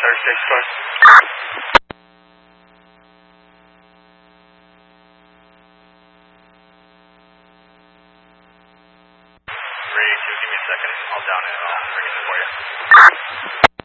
Thursday start. 382, give me a second. I'll down it and I'll bring it for you.